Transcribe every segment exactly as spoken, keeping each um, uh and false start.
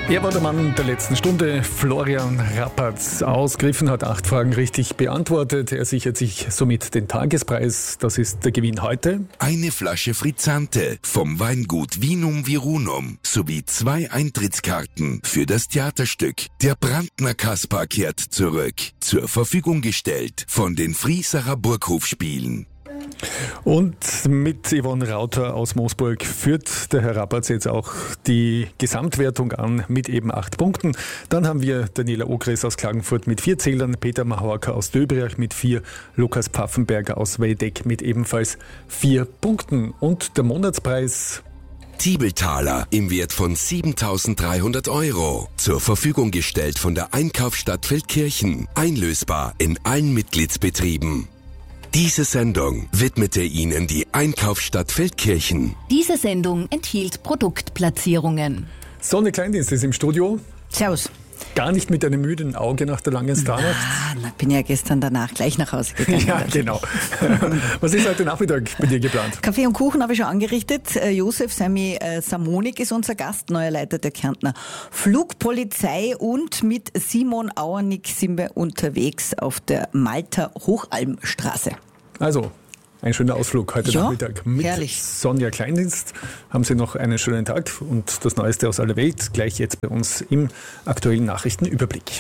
Er war der Mann der letzten Stunde, Florian Rappertz. Ausgriffen, hat acht Fragen richtig beantwortet. Er sichert sich somit den Tagespreis. Das ist der Gewinn heute. Eine Flasche Frizzante vom Weingut Vinum Virunum sowie zwei Eintrittskarten für das Theaterstück Der Brandner Kaspar kehrt zurück. Zur Verfügung gestellt von den Friesacher Burghofspielen. Und mit Yvonne Rauter aus Moosburg führt der Herr Rappertz jetzt auch die Gesamtwertung an mit eben acht Punkten. Dann haben wir Daniela Ogres aus Klagenfurt mit vier Zählern, Peter Mahorka aus Döbriach mit vier, Lukas Pfaffenberger aus Waldeck mit ebenfalls vier Punkten. Und der Monatspreis... Tiebeltaler im Wert von siebentausenddreihundert Euro. Zur Verfügung gestellt von der Einkaufsstadt Feldkirchen. Einlösbar in allen Mitgliedsbetrieben. Diese Sendung widmete Ihnen die Einkaufsstadt Feldkirchen. Diese Sendung enthielt Produktplatzierungen. Sonne Kleindienst ist im Studio. Servus. Gar nicht mit einem müden Auge nach der langen Starnacht. Ah, na, bin ja gestern danach gleich nach Hause gegangen. Ja, genau. Was ist heute Nachmittag bei dir geplant? Kaffee und Kuchen habe ich schon angerichtet. Äh, Josef Sami äh, Samonik ist unser Gast, neuer Leiter der Kärntner Flugpolizei. Und mit Simon Auernick sind wir unterwegs auf der Malter Hochalmstraße. Also, ein schöner Ausflug heute ja, Nachmittag mit herrlich. Sonja Kleindienst. Haben Sie noch einen schönen Tag und das Neueste aus aller Welt gleich jetzt bei uns im aktuellen Nachrichtenüberblick.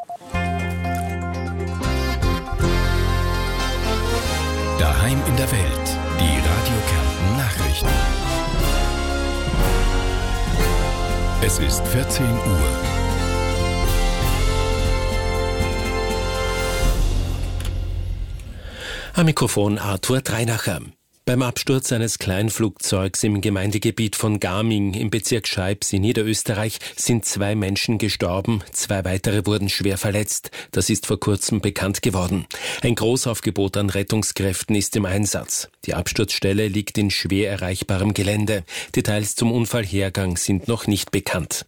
Daheim in der Welt, die Radio Kärnten Nachrichten. Es ist vierzehn Uhr. Am Mikrofon Arthur Dreinacher. Beim Absturz eines Kleinflugzeugs im Gemeindegebiet von Gaming im Bezirk Scheibs in Niederösterreich sind zwei Menschen gestorben, zwei weitere wurden schwer verletzt. Das ist vor kurzem bekannt geworden. Ein Großaufgebot an Rettungskräften ist im Einsatz. Die Absturzstelle liegt in schwer erreichbarem Gelände. Details zum Unfallhergang sind noch nicht bekannt.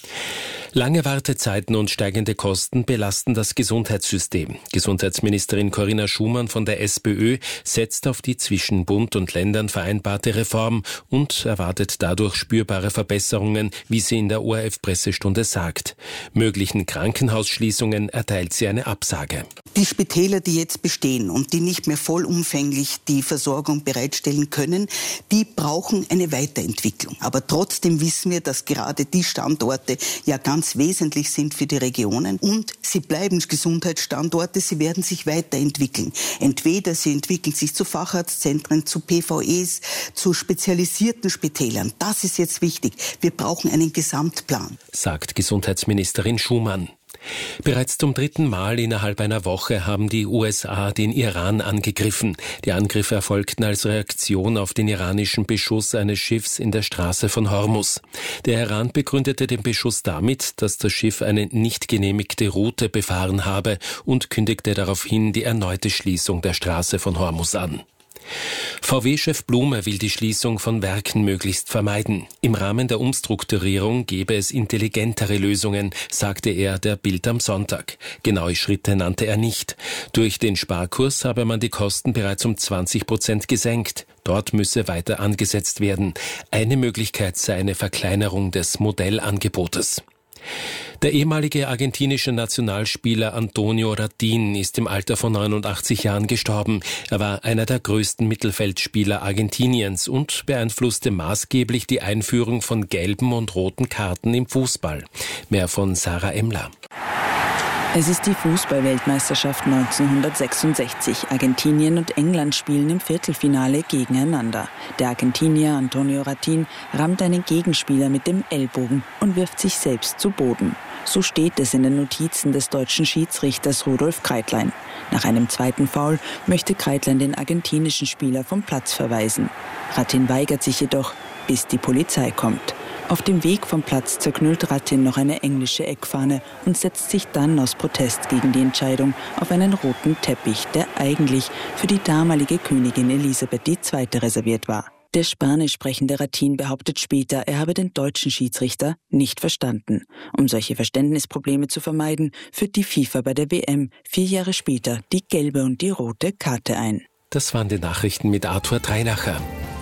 Lange Wartezeiten und steigende Kosten belasten das Gesundheitssystem. Gesundheitsministerin Corinna Schumann von der SPÖ setzt auf die zwischen Bund und Ländern vereinbarte Reform und erwartet dadurch spürbare Verbesserungen, wie sie in der O R F-Pressestunde sagt. Möglichen Krankenhausschließungen erteilt sie eine Absage. Die Spitäler, die jetzt bestehen und die nicht mehr vollumfänglich die Versorgung bereitstellen können, die brauchen eine Weiterentwicklung. Aber trotzdem wissen wir, dass gerade die Standorte ja ganz wesentlich sind für die Regionen und sie bleiben Gesundheitsstandorte, sie werden sich weiterentwickeln. Entweder sie entwickeln sich zu Facharztzentren, zu P V Es, zu spezialisierten Spitälern. Das ist jetzt wichtig. Wir brauchen einen Gesamtplan, sagt Gesundheitsministerin Schumann. Bereits zum dritten Mal innerhalb einer Woche haben die U S A den Iran angegriffen. Die Angriffe erfolgten als Reaktion auf den iranischen Beschuss eines Schiffs in der Straße von Hormuz. Der Iran begründete den Beschuss damit, dass das Schiff eine nicht genehmigte Route befahren habe und kündigte daraufhin die erneute Schließung der Straße von Hormuz an. V W-Chef Blume will die Schließung von Werken möglichst vermeiden. Im Rahmen der Umstrukturierung gebe es intelligentere Lösungen, sagte er der Bild am Sonntag. Genaue Schritte nannte er nicht. Durch den Sparkurs habe man die Kosten bereits um zwanzig Prozent gesenkt. Dort müsse weiter angesetzt werden. Eine Möglichkeit sei eine Verkleinerung des Modellangebotes. Der ehemalige argentinische Nationalspieler Antonio Ratin ist im Alter von neunundachtzig Jahren gestorben. Er war einer der größten Mittelfeldspieler Argentiniens und beeinflusste maßgeblich die Einführung von gelben und roten Karten im Fußball. Mehr von Sarah Emler. Es ist die Fußball-Weltmeisterschaft neunzehnhundertsechsundsechzig. Argentinien und England spielen im Viertelfinale gegeneinander. Der Argentinier Antonio Ratin rammt einen Gegenspieler mit dem Ellbogen und wirft sich selbst zu Boden. So steht es in den Notizen des deutschen Schiedsrichters Rudolf Kreitlein. Nach einem zweiten Foul möchte Kreitlein den argentinischen Spieler vom Platz verweisen. Ratin weigert sich jedoch, bis die Polizei kommt. Auf dem Weg vom Platz zerknüllt Ratin noch eine englische Eckfahne und setzt sich dann aus Protest gegen die Entscheidung auf einen roten Teppich, der eigentlich für die damalige Königin Elisabeth die Zweite reserviert war. Der spanisch sprechende Ratin behauptet später, er habe den deutschen Schiedsrichter nicht verstanden. Um solche Verständnisprobleme zu vermeiden, führt die FIFA bei der W M vier Jahre später die gelbe und die rote Karte ein. Das waren die Nachrichten mit Arthur Dreinacher.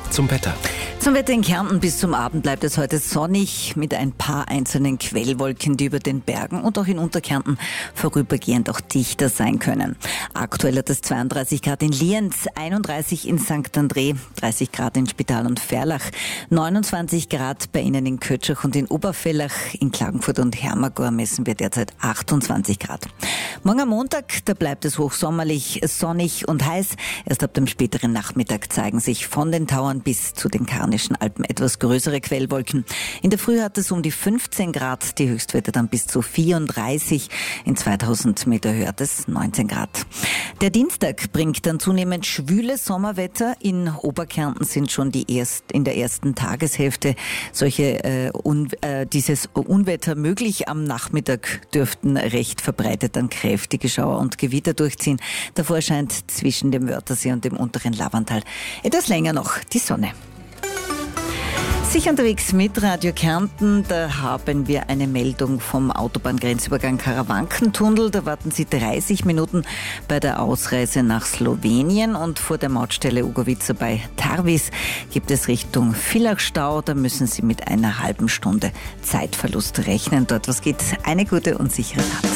Zum Wetter. Zum Wetter in Kärnten bis zum Abend bleibt es heute sonnig mit ein paar einzelnen Quellwolken, die über den Bergen und auch in Unterkärnten vorübergehend auch dichter sein können. Aktuell hat es zweiunddreißig Grad in Lienz, einunddreißig in Sankt André, dreißig Grad in Spital und Ferlach, neunundzwanzig Grad bei Ihnen in Kötschach und in Oberfellach. In Klagenfurt und Hermagor messen wir derzeit achtundzwanzig Grad. Morgen am Montag, da bleibt es hochsommerlich, sonnig und heiß. Erst ab dem späteren Nachmittag zeigen sich von den Tauern bis zu den Karnischen Alpen etwas größere Quellwolken. In der Früh hat es um die fünfzehn Grad, die Höchstwerte dann bis zu vierunddreißig. In zweitausend Meter Höhe hat es neunzehn Grad. Der Dienstag bringt dann zunehmend schwüles Sommerwetter. In Oberkärnten sind schon die erst, in der ersten Tageshälfte solche äh, un, äh, dieses Unwetter möglich. Am Nachmittag dürften recht verbreitet dann kräftige Schauer und Gewitter durchziehen. Davor scheint zwischen dem Wörthersee und dem unteren Lavantal etwas länger noch die Sonne. Sicher unterwegs mit Radio Kärnten, da haben wir eine Meldung vom Autobahngrenzübergang Karawankentunnel. Da warten Sie dreißig Minuten bei der Ausreise nach Slowenien und vor der Mautstelle Ugovica bei Tarvis gibt es Richtung Villach Stau. Da müssen Sie mit einer halben Stunde Zeitverlust rechnen. Dort was geht eine gute und sichere Fahrt.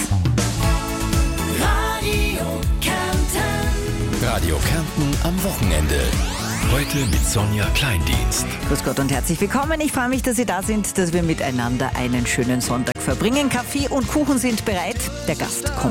Radio Kärnten. Radio Kärnten am Wochenende. Heute mit Sonja Kleindienst. Grüß Gott und herzlich willkommen. Ich freue mich, dass Sie da sind, dass wir miteinander einen schönen Sonntag verbringen. Kaffee und Kuchen sind bereit. Der Gast kommt.